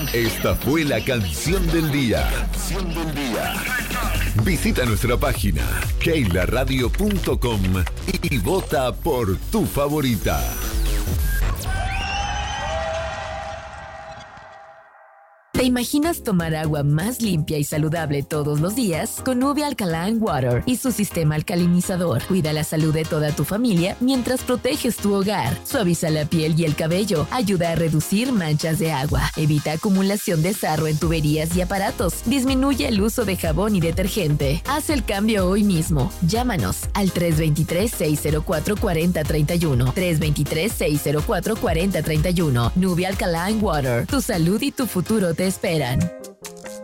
Esta fue la canción del día. Visita nuestra página keilaradio.com y vota por tu favorita. ¿Te imaginas tomar agua más limpia y saludable todos los días? Con Nubia Alkaline Water y su sistema alcalinizador. Cuida la salud de toda tu familia mientras proteges tu hogar. Suaviza la piel y el cabello. Ayuda a reducir manchas de agua. Evita acumulación de sarro en tuberías y aparatos. Disminuye el uso de jabón y detergente. Haz el cambio hoy mismo. Llámanos al 323-604-4031. 323-604-4031. Nubia Alkaline Water. Tu salud y tu futuro te esperan.